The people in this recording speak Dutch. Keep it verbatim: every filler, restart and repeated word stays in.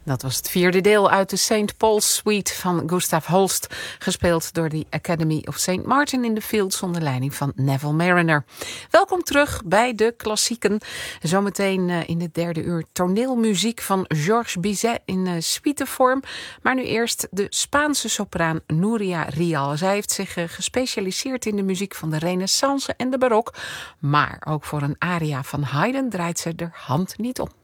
Dat was het vierde deel uit de Saint Paul's Suite van Gustav Holst, gespeeld door de Academy of Saint Martin in the Fields onder leiding van Neville Marriner. Welkom terug bij de klassieken. Zometeen uh, in het derde uur toneelmuziek van Georges Bizet in uh, suitevorm. Maar nu eerst de Spaanse sopraan Núria Rial. Zij heeft zich uh, gespecialiseerd in de muziek van de Renaissance en de barok. Maar ook voor een aria van Haydn draait ze er hand niet om.